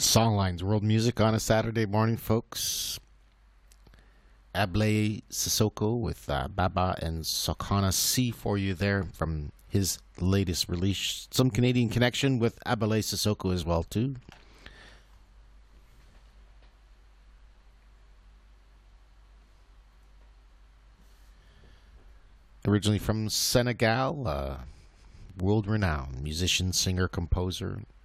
Songlines World Music on a Saturday morning, folks. Ablay Sissoko with Baba and Sokana C for you there from his latest release. Some Canadian connection with Ablay Sissoko as well, too. Originally from Senegal, world-renowned musician, singer, composer,